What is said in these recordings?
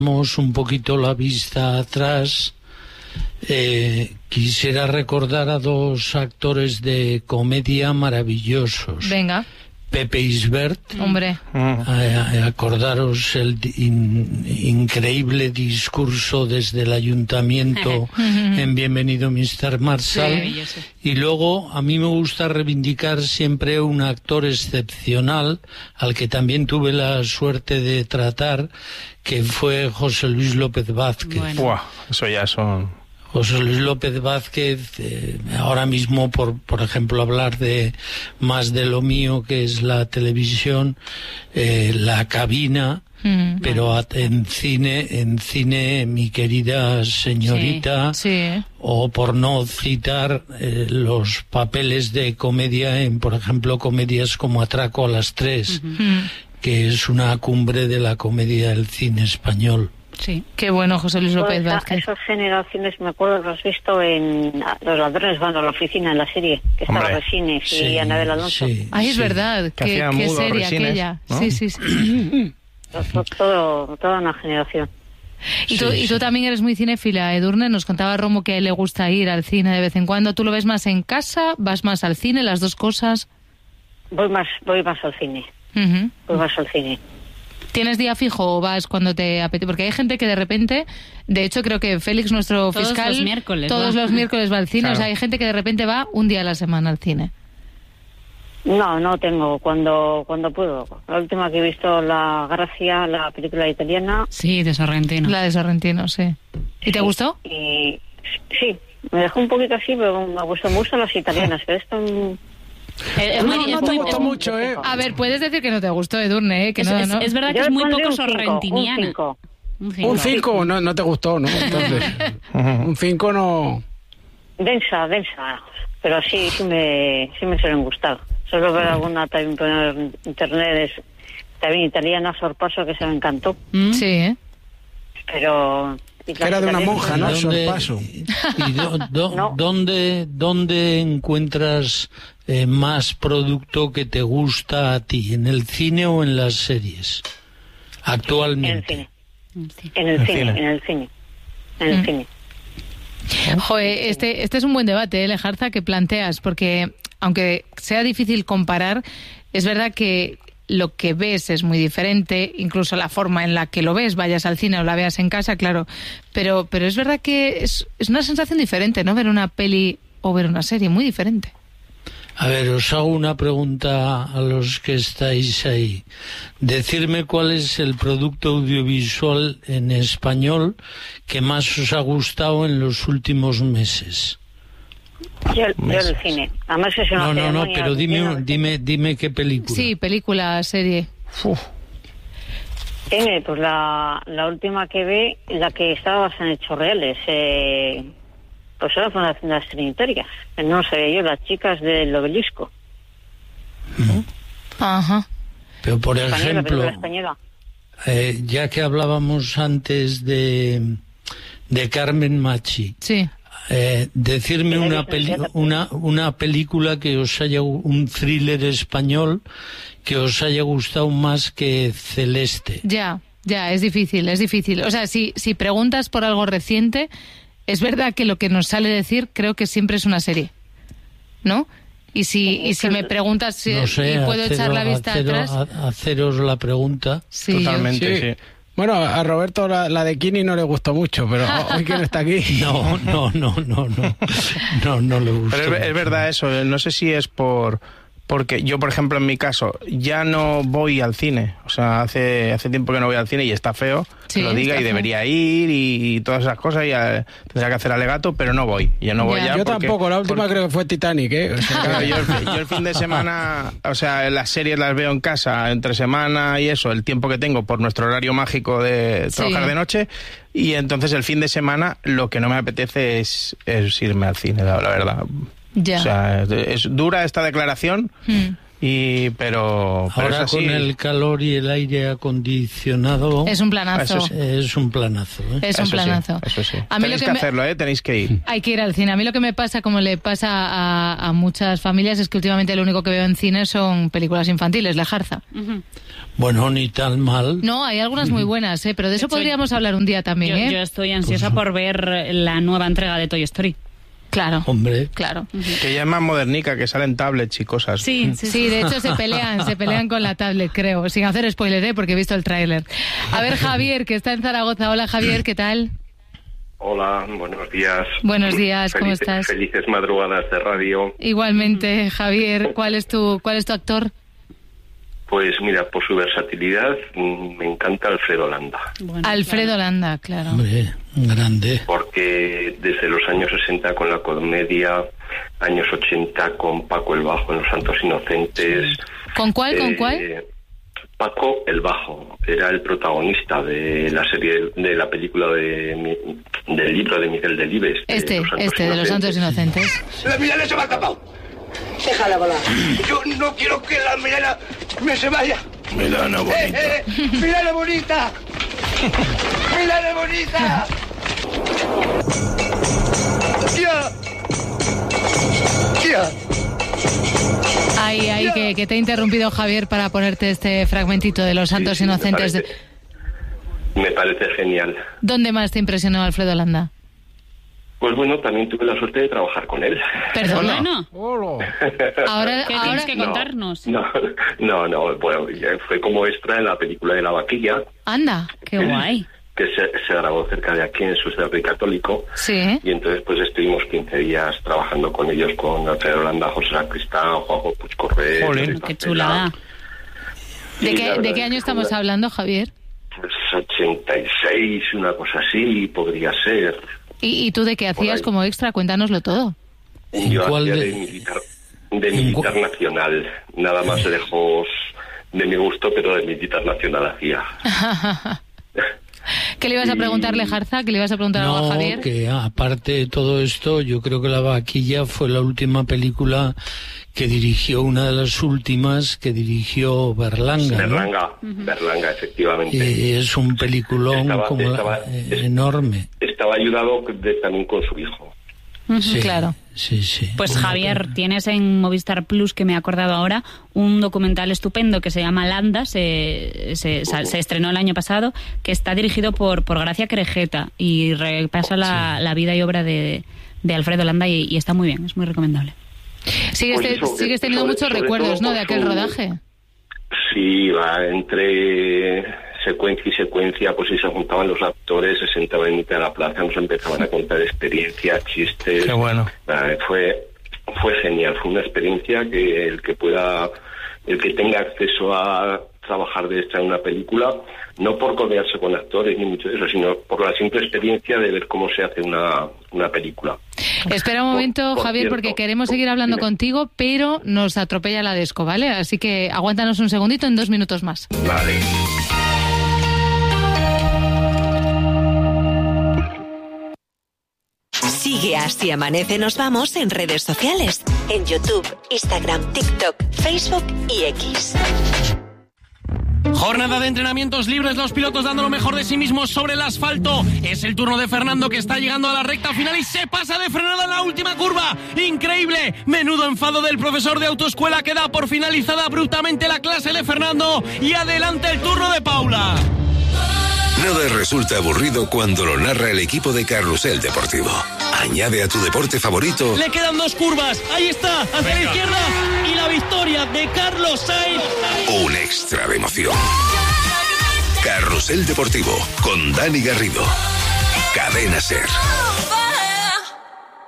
un poquito la vista atrás, quisiera recordar a dos actores de comedia maravillosos. Venga. Pepe Isbert, hombre, acordaros el increíble discurso desde el ayuntamiento en Bienvenido Mr. Marshall. Sí. Y luego a mí me gusta reivindicar siempre un actor excepcional al que también tuve la suerte de tratar, que fue José Luis López Vázquez. Bueno. Buah, eso ya son... José Luis López Vázquez, ahora mismo, por ejemplo, hablar de Más de lo mío, que es la televisión, La cabina, pero en cine, Mi querida señorita, sí. O por no citar los papeles de comedia en, por ejemplo, comedias como Atraco a las 3, que es una cumbre de la comedia del cine español. Sí, qué bueno, José Luis López Vázquez. Esas generaciones, me acuerdo que lo has visto en Los ladrones van a la oficina, en la serie, que estaba Resines y Anabel Alonso. Sí, ay, es verdad, qué serie Resines, aquella. ¿No? Sí. Toda una generación. Y tú también eres muy cinéfila, Edurne. Nos contaba Romo que a él le gusta ir al cine de vez en cuando. ¿Tú lo ves más en casa? ¿Vas más al cine? ¿Las dos cosas? Voy más al cine. Voy más al cine. ¿Tienes día fijo o vas cuando te apetece? Porque hay gente que de repente, de hecho creo que Félix, nuestro fiscal, todos los miércoles va al cine. Claro. O sea, hay gente que de repente va un día a la semana al cine. No tengo, cuando puedo. La última que he visto, La Gracia, la película italiana. Sí, de Sorrentino. La de Sorrentino, sí. ¿Y te gustó? Sí, me dejó un poquito así, pero me gustan las italianas, pero esto... No te gustó mucho, ¿eh? A ver, puedes decir que no te gustó, Edurne, que no. Es verdad que es muy poco sorrentiniana. Un 5 no te gustó, ¿no? Entonces, un 5 no... Densa, pero sí me suelen gustar. Solo ver alguna también poner en internet, también italiana, Sorpaso, que se me encantó. Sí, Pero... Era de una monja, ¿no? Sorpaso. ¿Dónde encuentras más producto que te gusta a ti? ¿En el cine o en las series? Actualmente. En el cine. Joder, este es un buen debate, Lejarza, que planteas, porque aunque sea difícil comparar, es verdad que lo que ves es muy diferente, incluso la forma en la que lo ves, vayas al cine o la veas en casa, claro, pero es verdad que es una sensación diferente, ¿no? Ver una peli o ver una serie, muy diferente. A ver, os hago una pregunta a los que estáis ahí. Decirme cuál es el producto audiovisual en español que más os ha gustado en los últimos meses. Yo el cine. Además es una ceremonia. Pero dime qué película. Sí, película, serie. Pues la última que ve, la que estaba basada en hechos reales, pues era Fundación de las Trinitarias. No sé yo, las chicas del Obelisco. Ajá. Pero por ejemplo, ya que hablábamos antes de Carmen Machi. Sí. Decirme una película que os haya, un thriller español que os haya gustado más que Celeste. Ya, es difícil. O sea, si preguntas por algo reciente, es verdad que lo que nos sale decir creo que siempre es una serie, ¿no? Y si me preguntas si no sé, puedo echar la vista atrás... Haceros la pregunta. Sí, totalmente, sí. Bueno, a Roberto la de Kini no le gustó mucho, pero hoy que no está aquí... No le gustó. Pero es verdad eso, no sé si es porque yo, por ejemplo, en mi caso, ya no voy al cine. O sea, hace tiempo que no voy al cine y está feo, que lo diga, y debería ir y todas esas cosas, y tendría que hacer alegato, pero no voy. Yo no voy ya. Yo tampoco, la última creo que fue Titanic, ¿eh? O sea, claro, yo el fin de semana, o sea, las series las veo en casa, entre semana y eso, el tiempo que tengo por nuestro horario mágico de trabajar de noche, y entonces el fin de semana lo que no me apetece es irme al cine, la verdad. Ya. O sea, es dura esta declaración, Pero ahora es así. Con el calor y el aire acondicionado es un planazo. Es un planazo. Es un planazo. Eso sí. A mí tenéis que hacerlo, tenéis que ir. Hay que ir al cine. A mí lo que me pasa, como le pasa a muchas familias, es que últimamente lo único que veo en cine son películas infantiles, Lejarza. Bueno, ni tan mal. No, hay algunas muy buenas, pero de eso podríamos hablar un día también. Yo estoy ansiosa por ver la nueva entrega de Toy Story. Claro. Hombre. Claro. Que ya es más modernica, que salen tablets y cosas. Sí, de hecho se pelean con la tablet, creo. Sin hacer spoiler, porque he visto el tráiler. A ver, Javier, que está en Zaragoza. Hola, Javier, ¿qué tal? Hola, buenos días. Buenos días, ¿cómo estás? Felices madrugadas de radio. Igualmente, Javier, ¿cuál es tu actor? Pues mira, por su versatilidad me encanta Alfredo Landa. Bueno, Alfredo Landa, claro. Hombre, grande. Porque desde los años 60 con la comedia, años 80 con Paco el Bajo en Los Santos Inocentes. ¿Con cuál? Paco el Bajo era el protagonista de la serie, de la película del libro de Miguel Delibes. De Los Santos Inocentes. La Milena se va a tapar. Déjala volar. Yo no quiero que la Milena me se vaya. Milena bonita. Milena bonita. Milena bonita. Tía. Ay, que te he interrumpido, Javier, para ponerte este fragmentito de Los Santos Inocentes. Me parece genial. ¿Dónde más te impresionó Alfredo Landa? Pues bueno, también tuve la suerte de trabajar con él. ¿Perdona? Ahora tienes que contarnos. No, bueno, fue como extra en la película de La Vaquilla. Anda, qué guay. Que se grabó cerca de aquí, en Sucede Católico. Sí. Y entonces pues estuvimos 15 días trabajando con ellos, con Alfredo Landa, José Sacristán, Juanjo Puigcorré. ¡Qué chulada! ¿De qué año estamos hablando, Javier? Pues 86, una cosa así, podría ser. ¿Y tú de qué hacías como extra? Cuéntanoslo todo. Yo hacía de militar nacional, nada más lejos de mi gusto, pero de militar nacional hacía. ¿Qué le ibas a preguntar, Lejarza? ¿Qué le ibas a preguntar a Javier? No, que aparte de todo esto, yo creo que La Vaquilla fue la última película que dirigió, una de las últimas que dirigió Berlanga. Berlanga, efectivamente. Es un peliculón enorme. Estaba ayudado también con su hijo. Sí, claro. Sí. Pues Javier, tienes en Movistar Plus, que me he acordado ahora, un documental estupendo que se llama Landa, se estrenó el año pasado, que está dirigido por Gracia Querejeta y repasa la vida y obra de Alfredo Landa y está muy bien, es muy recomendable. Sigues teniendo muchos recuerdos, ¿no?, de aquel rodaje. Sí, va entre secuencia y secuencia, pues si se juntaban los actores, se sentaban en mitad de la plaza, nos empezaban a contar experiencias, chistes. Qué bueno. Fue genial, fue una experiencia que el que tenga acceso a trabajar de esta en una película, no por codearse con actores ni mucho de eso, sino por la simple experiencia de ver cómo se hace una película. Espera un momento, Javier, porque queremos seguir hablando contigo, pero nos atropella la desco, ¿vale? Así que aguántanos un segundito, en 2 minutos más. Vale. Sigue Así Amanece Nos Vamos en redes sociales, en YouTube, Instagram, TikTok, Facebook y X. Jornada de entrenamientos libres, los pilotos dando lo mejor de sí mismos sobre el asfalto. Es el turno de Fernando, que está llegando a la recta final y se pasa de frenada en la última curva. ¡Increíble! Menudo enfado del profesor de autoescuela, que da por finalizada abruptamente la clase de Fernando. Y adelante el turno de Paula. Nada resulta aburrido cuando lo narra el equipo de Carrusel Deportivo. Añade a tu deporte favorito. Le quedan 2 curvas. Ahí está, hacia la izquierda. Y la victoria de Carlos Sainz. Un extra de emoción. Carrusel Deportivo con Dani Garrido. Cadena SER.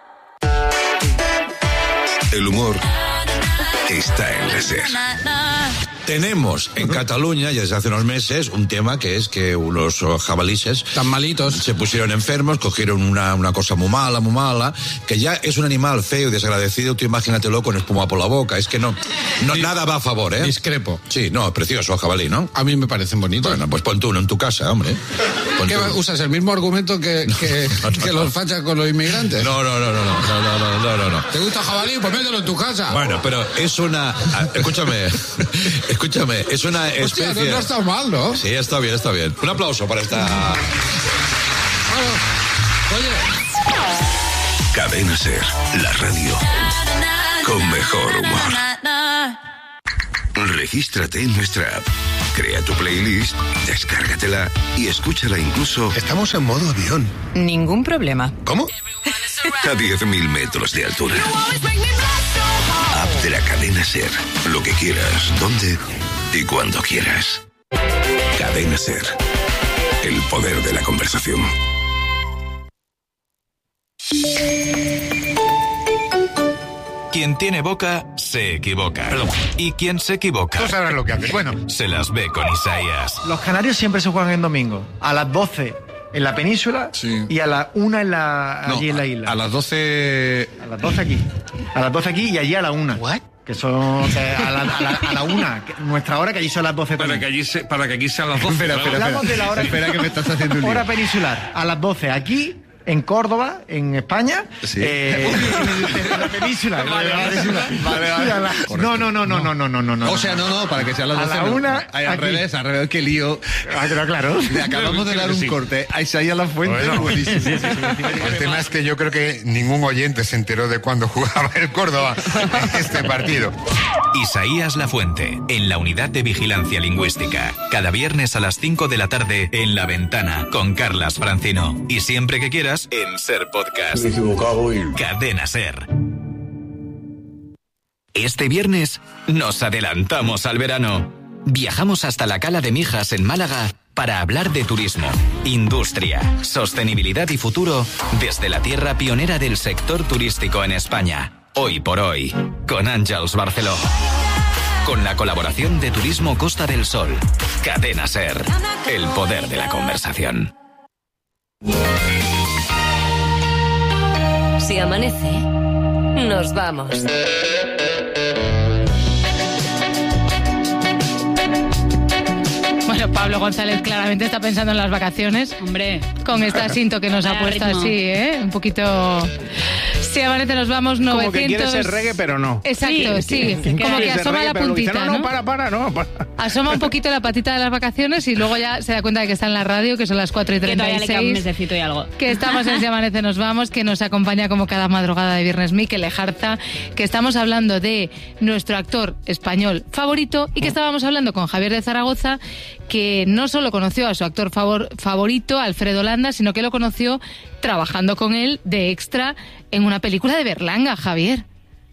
El humor está en la SER. Tenemos en Cataluña, ya desde hace unos meses, un tema que es que unos jabalíes tan malitos se pusieron enfermos, cogieron una cosa muy mala, que ya es un animal feo y desagradecido, tú imagínatelo con espuma por la boca, es que no nada va a favor, ¿eh? Discrepo. Sí, no, precioso jabalí, ¿no? A mí me parecen bonitos. Bueno, pues pon tú uno en tu casa, hombre. ¿Qué usas? ¿El mismo argumento que los fachas con los inmigrantes? No. ¿Te gusta jabalí? Pues mételo en tu casa. Bueno, pero es una... Escúchame, es una especie... Hostia, no está mal, ¿no? Sí, está bien. Un aplauso para esta... Oye. Cadena Ser, la radio con mejor humor. Regístrate en nuestra app, crea tu playlist, descárgatela y escúchala incluso... Estamos en modo avión. Ningún problema. ¿Cómo? A 10.000 metros de altura. App de la Cadena Ser. Lo que quieras, donde y cuando quieras. Cadena Ser. El poder de la conversación. Quien tiene boca, se equivoca. Perdón. Y quien se equivoca... Tú sabrás lo que haces. Bueno. Se las ve con Isaías. Los canarios siempre se juegan en domingo. A las 12 en la península y a las 1 allí en la isla. A las 12... A las 12 aquí. A las 12 aquí y allí a la 1. ¿What? Que son a la 1, nuestra hora, que allí son las 12 para que aquí sean las 12. Hablamos de la hora. Espera que me estás haciendo un lío. Hora peninsular. A las 12 aquí, en Córdoba, en España. Sí. En la península. Vale. No. O sea, no, para que sean las 12. A la 1. Al revés, qué lío. Pero claro. Le acabamos de dar un corte a Isaías Lafuente. Bueno, buenísimo. sí. El tema es que yo creo que ningún oyente se enteró de cuándo jugaba el Córdoba este partido. Isaías Lafuente, en la Unidad de Vigilancia Lingüística. Cada viernes a las 5 de la tarde en La Ventana, con Carlas Francino. Y siempre que quieras, en Ser Podcast. Me he equivocado y... Cadena Ser. Este viernes nos adelantamos al verano. Viajamos hasta la Cala de Mijas en Málaga para hablar de turismo, industria, sostenibilidad y futuro desde la tierra pionera del sector turístico en España. Hoy por hoy, con Àngels Barceló. Con la colaboración de Turismo Costa del Sol. Cadena Ser. El poder de la conversación. Si amanece, nos vamos. Bueno, Pablo González claramente está pensando en las vacaciones. Hombre. Con este asinto que nos ha puesto ritmo. así, ¿eh? Un poquito... Si amanece nos vamos 900... Como que quiere ser reggae, pero no. Exacto, sí. Como que asoma reggae, la puntita, no, ¿no? para. Asoma un poquito la patita de las vacaciones y luego ya se da cuenta de que está en la radio, que son las 4:36. Que todavía le queda un mesecito y algo. Que estamos en Si amanece nos vamos, que nos acompaña como cada madrugada de viernes Mikel Lejarza, que estamos hablando de nuestro actor español favorito y que estábamos hablando con Javier de Zaragoza, que no solo conoció a su actor favorito, Alfredo Landa, sino que lo conoció trabajando con él de extra en una película de Berlanga, Javier.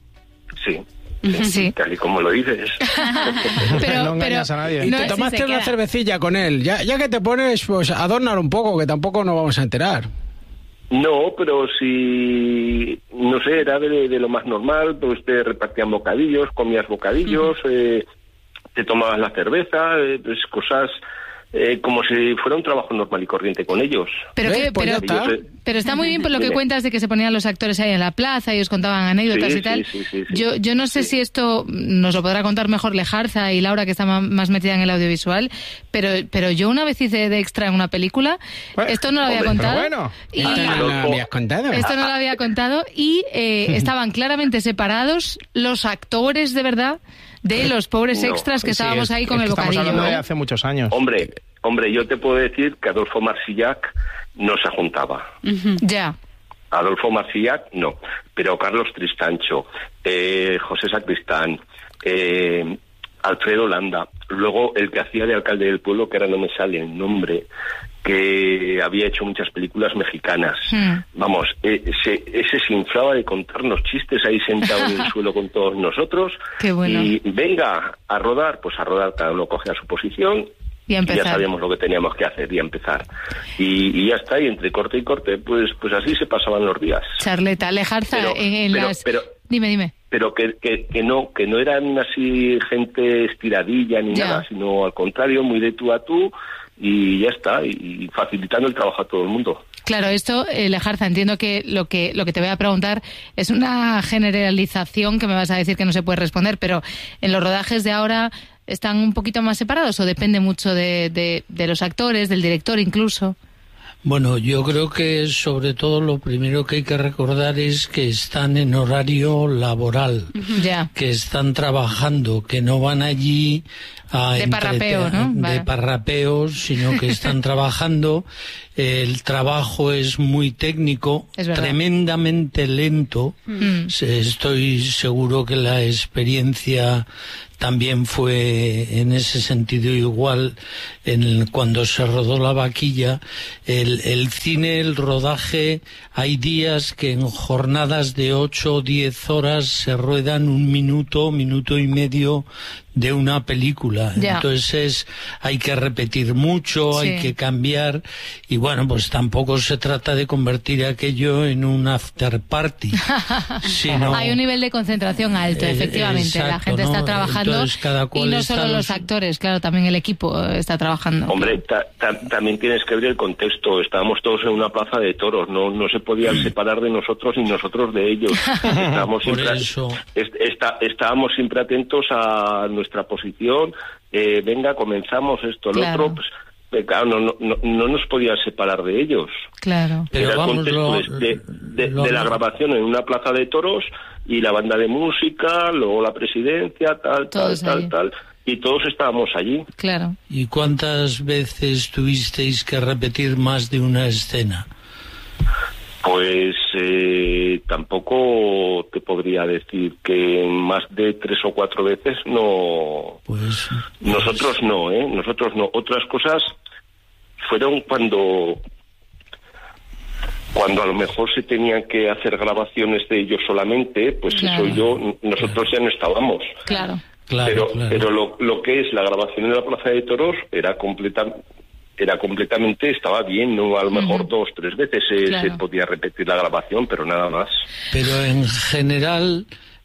Sí, tal y como lo dices. No engañas a nadie. Y te tomaste una cervecilla con él. Ya que te pones, pues adornar un poco, que tampoco nos vamos a enterar. No, pero si, no sé, era de lo más normal, pues te repartían bocadillos, comías bocadillos, te tomabas la cerveza, pues cosas... como si fuera un trabajo normal y corriente con ellos. Pero está muy bien por lo que cuentas de que se ponían los actores ahí en la plaza y os contaban anécdotas y tal. Sí. Yo no sé si esto nos lo podrá contar mejor Lejarza y Laura, que está más metida en el audiovisual, pero yo una vez hice de extra en una película, esto no lo había contado. Esto no lo habías contado. Esto no lo había contado y estaban claramente separados los actores de verdad de los pobres extras que estábamos ahí con el bocadillo. Estamos hablando de hace muchos años. Hombre, yo te puedo decir que Adolfo Marsillac no se juntaba. Ya. Adolfo Marsillac no, pero Carlos Tristancho, José Sacristán, Alfredo Landa, luego el que hacía de alcalde del pueblo, que ahora no me sale el nombre, que había hecho muchas películas mexicanas. Vamos, ese se inflaba de contarnos chistes ahí sentado en el suelo con todos nosotros. Qué bueno. Y venga a rodar, pues a rodar, cada uno coge a su posición. Y ya sabíamos lo que teníamos que hacer y a empezar. Y ya está, y entre corte y corte, pues así se pasaban los días. Charleta, Lejarza, Dime. pero que no eran así gente estiradilla ni nada, sino al contrario, muy de tú a tú, y ya está, y facilitando el trabajo a todo el mundo. Claro, esto, Lejarza, entiendo que lo que te voy a preguntar es una generalización que me vas a decir que no se puede responder, pero en los rodajes de ahora ¿están un poquito más separados o depende mucho de los actores, del director incluso? Bueno, yo creo que sobre todo lo primero que hay que recordar es que están en horario laboral, que están trabajando, que no van allí a de parrapeo, ¿no? De parrapeo, sino que están trabajando. El trabajo es muy técnico, tremendamente lento. Estoy seguro que la experiencia también fue en ese sentido igual cuando se rodó La Vaquilla. El cine, el rodaje, hay días que en jornadas de 8 o 10 horas se ruedan 1 minuto, minuto y medio de una película. Entonces hay que repetir mucho, hay que cambiar, y bueno, pues tampoco se trata de convertir aquello en un after party. Sino, hay un nivel de concentración alto, efectivamente. Exacto, la gente está trabajando. Entonces, cada cual y no solo los actores, claro, también el equipo está trabajando. Hombre, también tienes que ver el contexto. Estábamos todos en una plaza de toros, no se podían separar de nosotros y nosotros de ellos. Estábamos siempre atentos a nuestra posición. Venga, comenzamos esto, lo otro, pues claro, no nos podían separar de ellos. Claro. Pero era el contexto de la grabación en una plaza de toros y la banda de música, luego la presidencia, tal, y todos estábamos allí. Claro. ¿Y cuántas veces tuvisteis que repetir más de una escena? Pues tampoco te podría decir que más de 3 o 4 veces no. Nosotros no, nosotros no. Otras cosas fueron cuando a lo mejor se tenían que hacer grabaciones de ellos solamente, pues nosotros ya no estábamos. Claro. Pero lo que es la grabación en la Plaza de Toros era completamente, estaba bien, ¿no? A lo mejor 2 o 3 veces se podía repetir la grabación, pero nada más. Pero en general,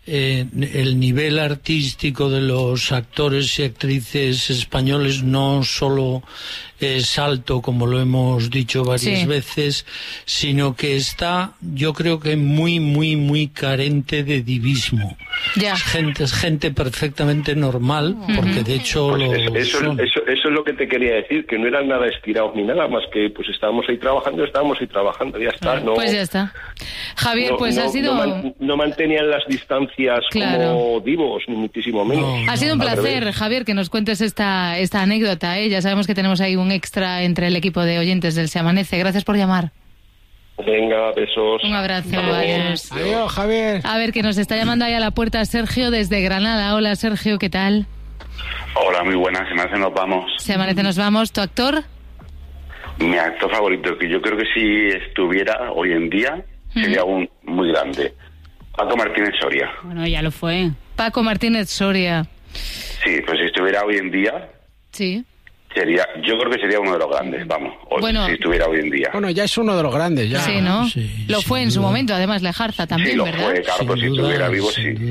el nivel artístico de los actores y actrices españoles no solo es alto, como lo hemos dicho varias veces, sino que está, yo creo que muy, muy, muy carente de divismo. Es gente perfectamente normal, porque de hecho pues eso es lo que te quería decir, que no eran nada estirados ni nada, más que pues estábamos ahí trabajando, ya está. Pues ya está. Javier, ha sido... No mantenían las distancias como divos, ni muchísimo menos. Ha sido un placer, Javier, que nos cuentes esta anécdota, Ya sabemos que tenemos ahí un extra entre el equipo de oyentes del Se Amanece. Gracias por llamar. Venga, besos. Un abrazo. Adiós. Adiós, Javier. A ver, que nos está llamando ahí a la puerta Sergio desde Granada. Hola, Sergio, ¿qué tal? Hola, muy buenas. Se Amanece nos vamos. Se Amanece nos vamos. ¿Tu actor? Mi actor favorito, que yo creo que si estuviera hoy en día sería muy grande. Paco Martínez Soria. Bueno, ya lo fue. Paco Martínez Soria. Sí, pues si estuviera hoy en día... Sí. Yo creo que sería uno de los grandes, vamos, si estuviera hoy en día. Bueno, ya es uno de los grandes, ya. Sí, ¿no? Sí, lo fue en su momento, además, Lejarza también, ¿verdad? Sí, lo fue, claro, pues si estuviera vivo,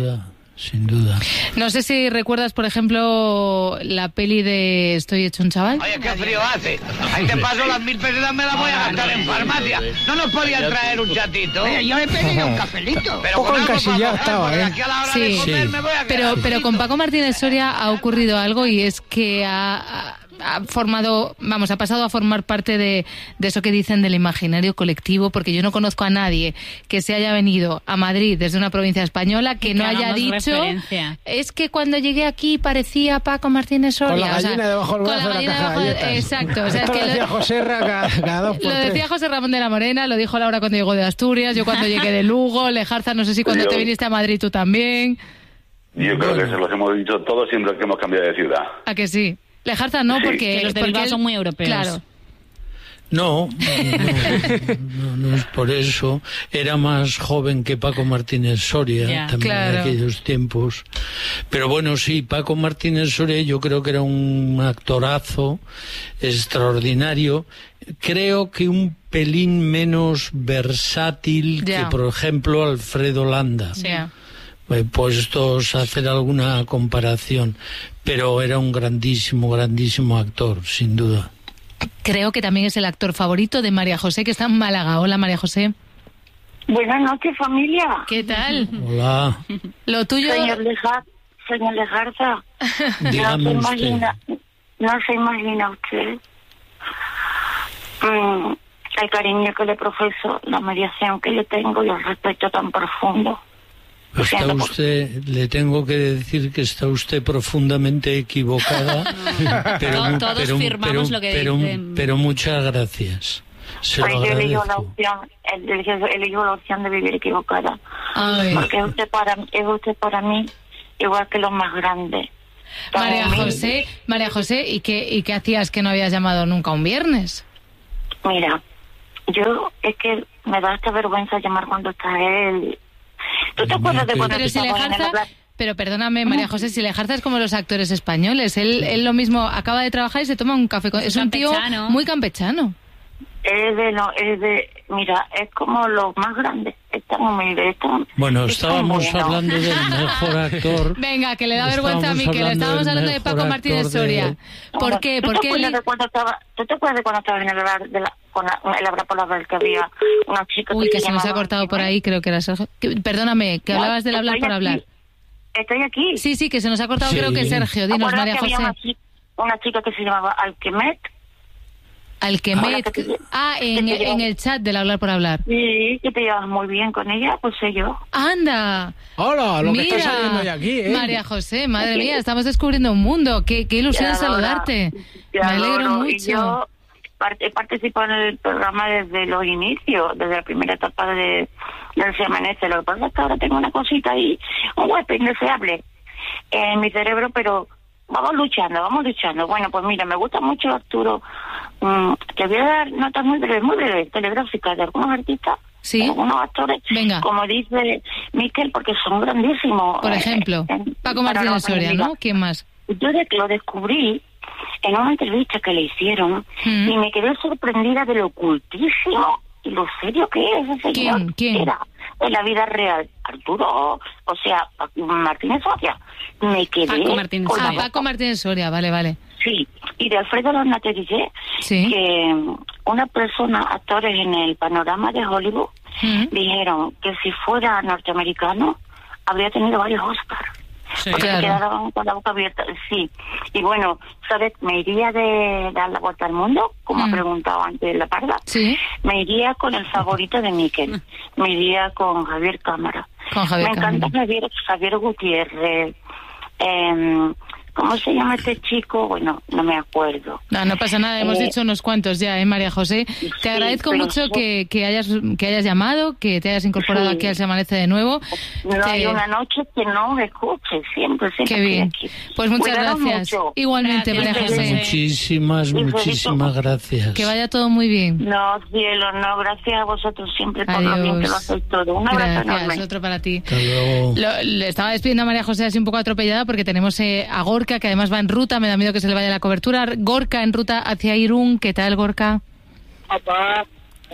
Sin duda. No sé si recuerdas, por ejemplo, la peli de Estoy hecho un chaval. Oye, qué frío hace. Ahí te paso las 1000 pesetas, me las voy a gastar en farmacia. ¿No nos podían traer un chatito? Oye, yo he pedido un cafelito. Pero poco encasillado estaba, aquí a la hora de comer me voy a quedar pero con Paco Martínez Soria ha ocurrido algo, y es que ha pasado a formar parte de eso que dicen del imaginario colectivo, porque yo no conozco a nadie que se haya venido a Madrid desde una provincia española que no haya dicho es que cuando llegué aquí parecía Paco Martínez Soria. Con la gallina debajo del brazo de la caja de galletas. Exacto. Es que lo decía Joserra cada 2 por 3. Lo decía José Ramón de la Morena, lo dijo Laura cuando llegó de Asturias, yo cuando llegué de Lugo, Lejarza, no sé si cuando te viniste a Madrid tú también. Yo creo que se los hemos dicho todos siempre que hemos cambiado de ciudad. ¿A que sí? Lejarza no, porque los de Bilbao son muy europeos. Claro. No es por eso. Era más joven que Paco Martínez Soria, también en aquellos tiempos. Pero bueno, sí, Paco Martínez Soria yo creo que era un actorazo extraordinario. Creo que un pelín menos versátil que, por ejemplo, Alfredo Landa. puestos a hacer alguna comparación, pero era un grandísimo actor, sin duda. Creo que también es el actor favorito de María José, que está en Málaga. Hola, María José. Buenas noches, familia. ¿Qué tal? Hola. Lo tuyo... Señor Lejarza, dígame usted. No se imagina usted el cariño que le profeso, la mediación que le tengo y el respeto tan profundo. Le tengo que decir que está usted profundamente equivocada, todos firmamos lo que dicen. Pero muchas gracias. Se lo agradezco. Elijo la opción de vivir equivocada. Ay. Porque es usted para mí igual que los más grandes. María José, ¿y qué hacías que no habías llamado nunca un viernes? Mira, yo es que me da esta vergüenza llamar cuando está él. ¿Tú te acuerdas de cuando Pero perdóname, María José, si Lejarza es como los actores españoles. Él lo mismo, acaba de trabajar y se toma un café. Es un tío muy campechano. Mira, es como los más grandes. Bueno, estábamos hablando del mejor actor. Venga, que le da vergüenza a mí, que le estábamos hablando de Paco Martínez Soria. ¿Por qué? ¿Tú te acuerdas de cuando estaba en el hablar por la vez que había una chica que se nos ha cortado por ahí, creo que era Sergio. Perdóname, que hablabas del hablar por hablar. Estoy aquí. Sí, que se nos ha cortado, creo que Sergio. Dinos, María José. Una chica que se llamaba Alquemet. En el chat del hablar por hablar. Sí, que te llevas muy bien con ella, pues sé yo. ¡Anda! ¡Hola! Lo que está saliendo de aquí, ¿eh? María José, madre mía, estamos descubriendo un mundo. Qué ilusión saludarte. Me alegro mucho. Y yo he participado en el programa desde los inicios, desde la primera etapa del Se Amanece. Lo que pasa es que ahora tengo una cosita ahí, un huésped indeseable en mi cerebro, pero vamos luchando. Bueno, pues mira, me gusta mucho Arturo. Te voy a dar notas muy breves, telegráficas de algunos artistas, de algunos actores. Venga. Como dice Miquel, porque son grandísimos. Por ejemplo, Paco Martínez Soria, ¿no? ¿Quién más? Yo lo descubrí en una entrevista que le hicieron y me quedé sorprendida de lo ocultísimo y lo serio que es ese señor. ¿Quién? Era en la vida real. Arturo, o sea, Martínez Soria. Me quedé... Paco Martínez Soria, vale. Sí, y de Alfredo Lorna-Terillé, que una persona, actores en el panorama de Hollywood, dijeron que si fuera norteamericano, habría tenido varios Oscars. Sí, porque se quedaban con la boca abierta. Sí, y bueno, ¿sabes? Me iría de dar la vuelta al mundo, como ha preguntado antes La Parda. Sí. Me iría con el favorito de Miquel. Me iría con Javier Cámara. Me encanta Javier Gutiérrez. ¿Cómo se llama este chico? Bueno, no me acuerdo. No pasa nada, hemos dicho unos cuantos ya, María José. Te agradezco mucho que hayas llamado, que te hayas incorporado aquí al Se Amanece de nuevo. No hay una noche que no me escuche, siempre. Qué bien. Pues muchas gracias. Mucho. Igualmente, María José. Muchísimas gracias. Que vaya todo muy bien. No, cielo, no, gracias a vosotros siempre por lo bien que lo hacéis todo. Un abrazo enorme. Otro para ti. Hasta luego. Le estaba despidiendo a María José así un poco atropellada porque tenemos a Gorka, que además va en ruta, me da miedo que se le vaya la cobertura. Gorka en ruta hacia Irún. ¿Qué tal, Gorka? Papá.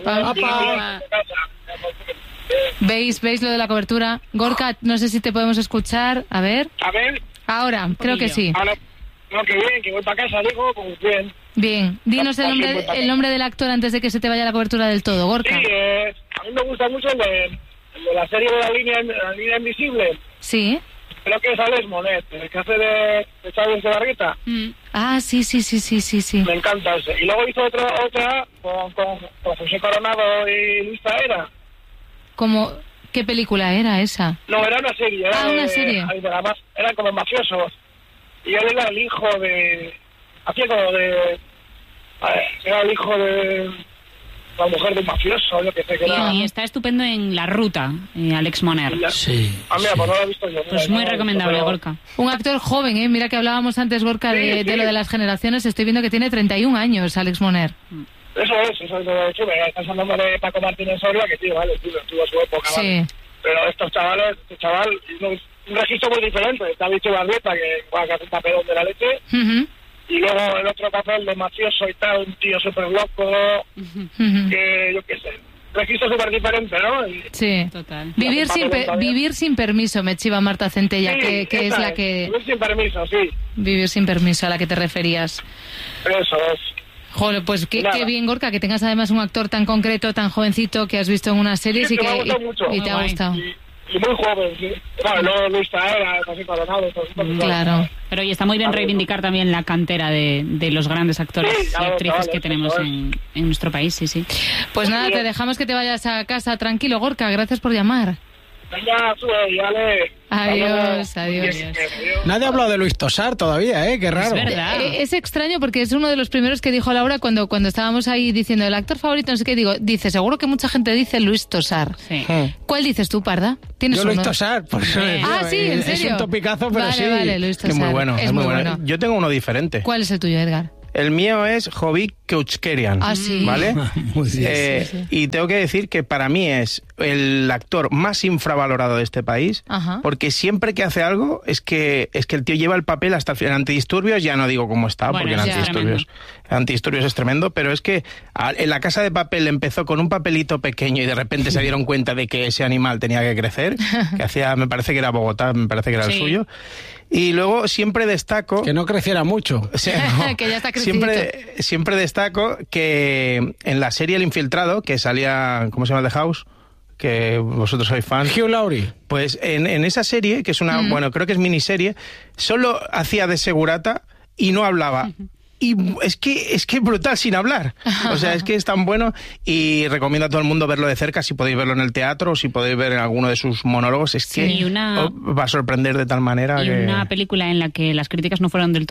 ¿Veis lo de la cobertura? Gorka, no sé si te podemos escuchar. A ver. Ahora, creo que sí. Ahora, no, que bien, que voy para casa, digo, pues bien. Bien. Dinos el nombre del actor antes de que se te vaya la cobertura del todo, Gorka. Sí, a mí me gusta mucho el de la serie de la línea invisible. Sí. Creo que es Alex Monet, el que hace de Chávez de Bargueta. Ah, sí. Me encanta ese. Y luego hizo otra con José Coronado y Luis Taera. ¿Qué película era esa? No, era una serie. Una serie. Eran como mafiosos. Y él era el hijo de... Hacía como de... Era el hijo de... La mujer de un mafioso, yo que sé que era. Y está estupendo en La Ruta, Alex Moner. Sí. Mira, pues no lo he visto yo. Pues muy recomendable, Gorka. Un actor joven, mira que hablábamos antes, Gorka, de lo de las generaciones. Estoy viendo que tiene 31 años, Alex Moner. Eso es de hecho, estás hablando de Paco Martínez Soria, que tío, tuvo su época, sí. ¿vale? Pero este chaval, un registro muy diferente. David Bargueta, que hace un papelón de la leche. Y luego el otro papel de mafioso y tal, un tío súper loco, que yo qué sé. registro súper diferente, ¿no? Sí, total. Vivir sin permiso, me chiva Marta Centella, sí, que es la que... Vivir sin permiso, sí. Vivir sin permiso, a la que te referías. Eso es. Joder, pues qué bien, Gorka, que tengas además un actor tan concreto, tan jovencito, que has visto en unas series sí, y que me ha gustado mucho. Y te ha gustado. Y muy joven, sí. Bueno, no Luis Taera, casi coronado. Claro. Pero y está muy bien reivindicar también la cantera de los grandes actores y actrices que tenemos en nuestro país, sí. Pues nada, te dejamos que te vayas a casa tranquilo, Gorka. Gracias por llamar. Venga, sube, dale. Adiós. Nadie ha hablado de Luis Tosar todavía, ¿eh? Qué raro. Es verdad. Es extraño porque es uno de los primeros que dijo Laura cuando estábamos ahí diciendo el actor favorito, no sé qué, dice, seguro que mucha gente dice Luis Tosar. Sí. ¿Cuál dices tú, Parda? ¿Tienes Yo uno? Luis Tosar, por eso sí, ¿en serio? Es un topicazo, pero sí. Vale, Luis Tosar. Es muy bueno, es muy bueno. Yo tengo uno diferente. ¿Cuál es el tuyo, Edgar? El mío es Jovic Keuchkerian, sí. ¿vale? Muy bien. Sí. Y tengo que decir que para mí es el actor más infravalorado de este país, porque siempre que hace algo es que el tío lleva el papel hasta el final. Antidisturbios ya no digo cómo está, porque en Antidisturbios es tremendo, pero es que en La Casa de Papel empezó con un papelito pequeño y de repente se dieron cuenta de que ese animal tenía que crecer, que hacía, me parece que era Bogotá, me parece que era el suyo. Y luego siempre destaco... Que no creciera mucho. O sea, no, que ya está crecidito. Siempre destaco que en la serie El Infiltrado, que salía... ¿Cómo se llama? The House, que vosotros sois fans. Hugh Laurie. Pues en esa serie, que es una... Bueno, creo que es miniserie, solo hacía de segurata y no hablaba. Y es que brutal sin hablar. O sea, es que es tan bueno y recomiendo a todo el mundo verlo de cerca, si podéis verlo en el teatro o si podéis ver en alguno de sus monólogos. Es que va a sorprender de tal manera y que... una película en la que las críticas no fueron del